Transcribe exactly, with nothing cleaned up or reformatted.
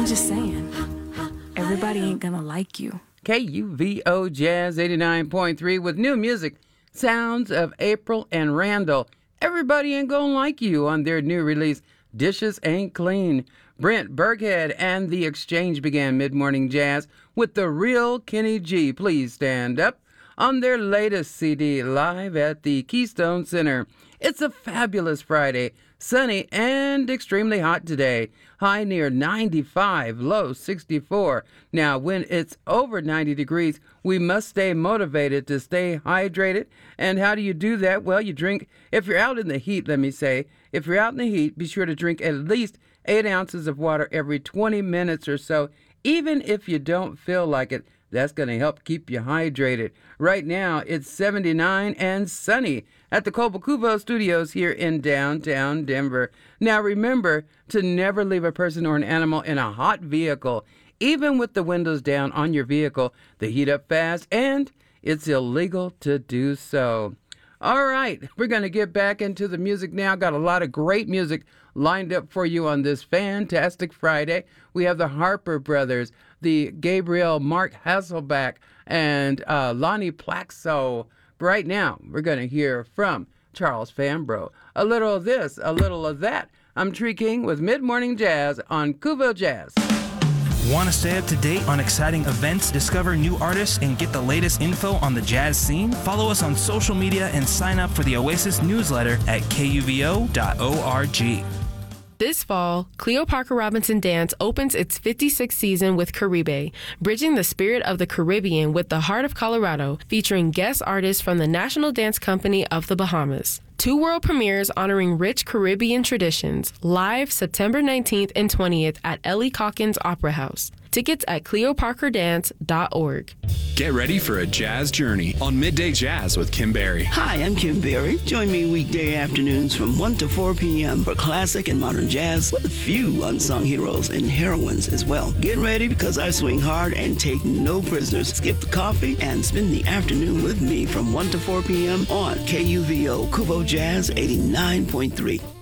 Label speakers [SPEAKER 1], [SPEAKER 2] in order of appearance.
[SPEAKER 1] just saying, everybody ain't gonna like you.
[SPEAKER 2] K U V O Jazz eighty-nine point three with new music, sounds of April and Randall. Everybody ain't gonna like you on their new release, Dishes Ain't Clean. Brent Berghead and The Exchange began Mid-Morning Jazz with the real Kenny G, Please Stand Up, on their latest C D, live at the Keystone Center. It's a fabulous Friday, sunny and extremely hot today. High near ninety-five, low sixty-four. Now, when it's over ninety degrees, we must stay motivated to stay hydrated. And how do you do that? Well, you drink, if you're out in the heat, let me say, if you're out in the heat, be sure to drink at least eight ounces of water every twenty minutes or so, even if you don't feel like it. That's going to help keep you hydrated. Right now, it's seventy-nine and sunny at the Cobo Studios here in downtown Denver. Now, remember to never leave a person or an animal in a hot vehicle. Even with the windows down on your vehicle, they heat up fast, and it's illegal to do so. All right, we're going to get back into the music now. Got a lot of great music lined up for you on this fantastic Friday. We have the Harper Brothers, the Gabriel Mark Hasselback, and uh, Lonnie Plaxo. Right now, we're going to hear from Charles Fambro. A little of this, a little of that. I'm Tree King with Mid-Morning Jazz on Kuvo Jazz.
[SPEAKER 3] Want to stay up to date on exciting events, discover new artists, and get the latest info on the jazz scene? Follow us on social media and sign up for the Oasis newsletter at K U V O dot org.
[SPEAKER 4] This fall, Cleo Parker Robinson Dance opens its fifty-sixth season with Caribe, bridging the spirit of the Caribbean with the heart of Colorado, featuring guest artists from the National Dance Company of the Bahamas. Two world premieres honoring rich Caribbean traditions, live September nineteenth and twentieth at Ellie Calkins Opera House. Tickets at cleo parker dance dot org.
[SPEAKER 5] Get ready for a jazz journey on Midday Jazz with Kim Berry.
[SPEAKER 6] Hi, I'm Kim Berry. Join me weekday afternoons from one to four p.m. for classic and modern jazz with a few unsung heroes and heroines as well. Get ready because I swing hard and take no prisoners. Skip the coffee and spend the afternoon with me from one to four p.m. on K U V O Kuvo Jazz eighty-nine point three.